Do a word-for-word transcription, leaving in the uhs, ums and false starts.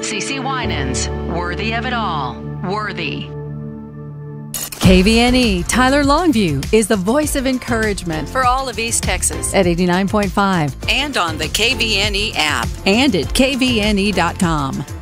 CeCe Winans. Worthy of it all. Worthy. K V N E Tyler Longview is the voice of encouragement for all of East Texas at eighty-nine point five and on the K V N E app and at K V N E dot com.